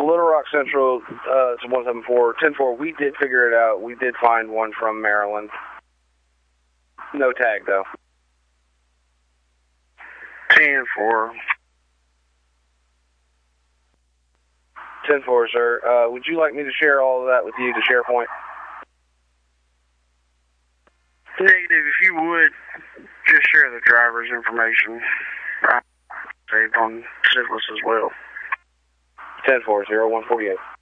Little Rock Central to 174. 10-4, we did figure it out. We did find one from Maryland. No tag, though. 10-4. 10-4, sir. Would you like me to share all of that with you to SharePoint? Negative. If you would, just share the driver's information. Saved on Syphilis as well. 10-4, 0148.